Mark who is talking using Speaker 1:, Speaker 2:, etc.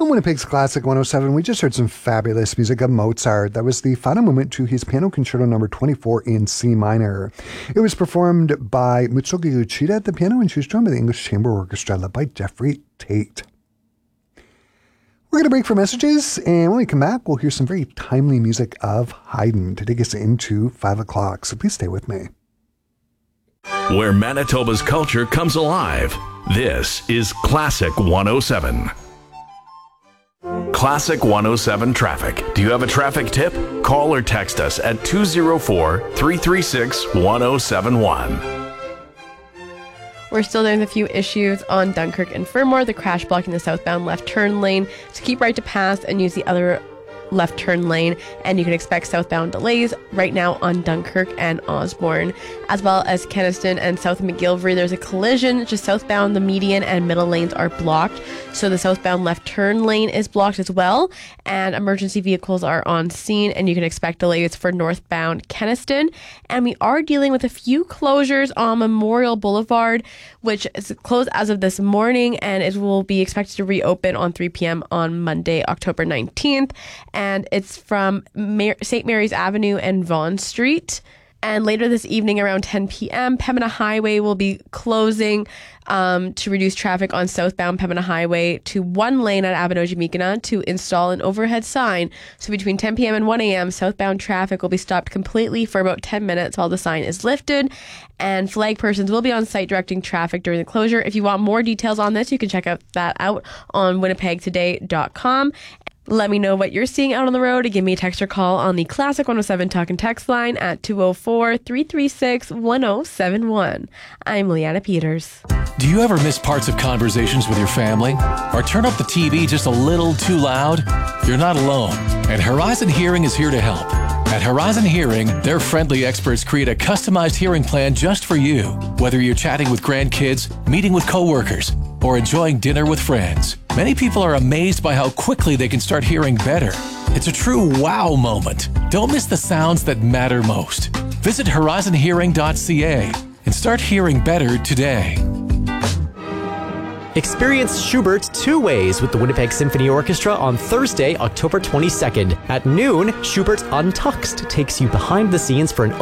Speaker 1: On Winnipeg's Classic 107, we just heard some fabulous music of Mozart. That was the final movement to his Piano Concerto No. 24 in C minor. It was performed by Mitsuki Uchida at the piano, and she was joined by the English Chamber Orchestra led by Jeffrey Tate. We're going to break for messages, and when we come back, we'll hear some very timely music of Haydn to take us into 5 o'clock, so please stay with me.
Speaker 2: Where Manitoba's culture comes alive, this is Classic 107. Classic 107 traffic. Do you have a traffic tip? Call or text us at 204-336-1071.
Speaker 3: We're still dealing with a few issues on Dunkirk and Fermor, the crash blocking the southbound left turn lane. So keep right to pass and use the other left turn lane, and you can expect southbound delays right now on Dunkirk and Osborne, as well as Kenaston and South McGillivray. There's a collision just southbound. The median and middle lanes are blocked, so the southbound left turn lane is blocked as well, and emergency vehicles are on scene, and you can expect delays for northbound Kenaston. And we are dealing with a few closures on Memorial Boulevard, which is closed as of this morning, and it will be expected to reopen on 3 p.m. on Monday, October 19th. And it's from St. Mary's Avenue and Vaughan Street. And later this evening around 10 p.m., Pembina Highway will be closing to reduce traffic on southbound Pembina Highway to one lane at Abinogi-Mikina to install an overhead sign. So between 10 p.m. and 1 a.m., southbound traffic will be stopped completely for about 10 minutes while the sign is lifted. And flag persons will be on site directing traffic during the closure. If you want more details on this, you can check that out on winnipegtoday.com. Let me know what you're seeing out on the road. Give me a text or call on the Classic 107 Talk and Text line at 204-336-1071. I'm Leanna Peters.
Speaker 4: Do you ever miss parts of conversations with your family? Or turn up the TV just a little too loud? You're not alone, and Horizon Hearing is here to help. At Horizon Hearing, their friendly experts create a customized hearing plan just for you. Whether you're chatting with grandkids, meeting with coworkers, or enjoying dinner with friends, many people are amazed by how quickly they can start hearing better. It's a true wow moment. Don't miss the sounds that matter most. Visit horizonhearing.ca and start hearing better today.
Speaker 5: Experience Schubert two ways with the Winnipeg Symphony Orchestra on Thursday, October 22nd. At noon, Schubert Untuxed takes you behind the scenes for an